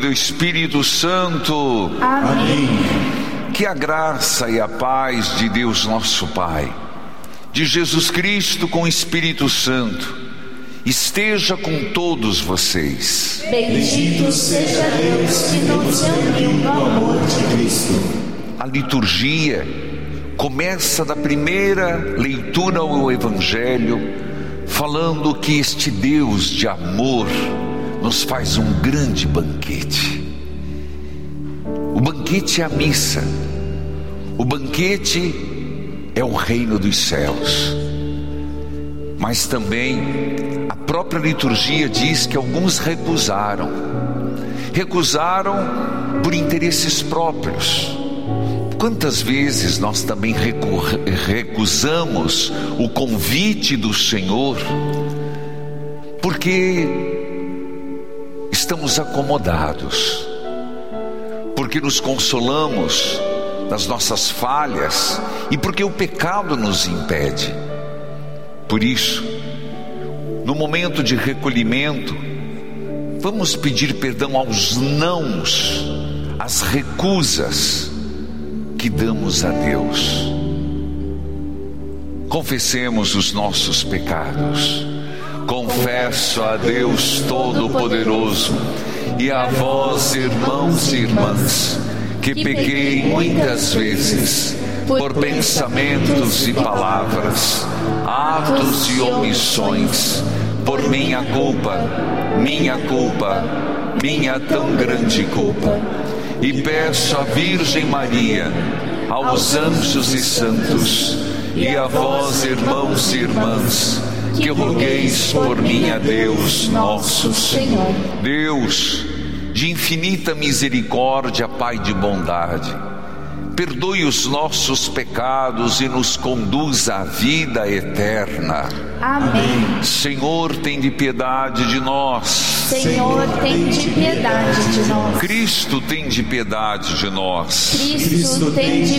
do Espírito Santo. Amém. Que a graça e a paz de Deus nosso Pai, de Jesus Cristo com o Espírito Santo, esteja com todos vocês. Bendito seja Deus que nos uniu no amor de Cristo. A liturgia começa da primeira leitura ao Evangelho, falando que este Deus de amor nos faz um grande banquete. O banquete é a missa. O banquete é o reino dos céus. Mas também a própria liturgia diz que alguns recusaram por interesses próprios. Quantas vezes nós também recusamos o convite do Senhor porque estamos acomodados, porque nos consolamos das nossas falhas e porque o pecado nos impede. Por isso, no momento de recolhimento, vamos pedir perdão aos nãos, às recusas que damos a Deus. Confessemos os nossos pecados. Confesso a Deus Todo-Poderoso e a vós, irmãos e irmãs, que pequei muitas vezes por pensamentos e palavras, atos e omissões, por minha tão grande culpa. E peço à Virgem Maria, aos anjos e santos, e a vós, irmãos e irmãs, que rogueis por mim a Deus nosso Senhor. Deus, de infinita misericórdia, Pai de bondade, perdoe os nossos pecados e nos conduza à vida eterna. Amém. Senhor, tende piedade de nós. Senhor, tende piedade de nós. Cristo, tende piedade de nós. Cristo, tende